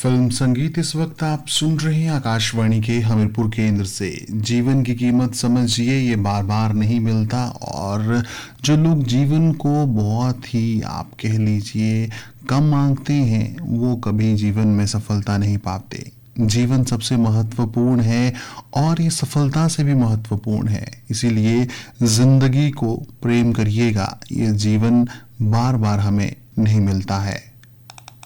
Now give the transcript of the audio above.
Film संगीत इस वक्त आप सुन रहे हैं आकाशवाणी के हमीरपुर केंद्र से। जीवन की कीमत समझिए, ये बार बार नहीं मिलता और जो लोग जीवन को बहुत ही आप कह लीजिए कम मांगते हैं वो कभी जीवन में सफलता नहीं पाते। जीवन सबसे महत्वपूर्ण है और ये सफलता से भी महत्वपूर्ण है, इसीलिए जिंदगी को प्रेम करिएगा। ये जीवन बार बार हमें नहीं मिलता है।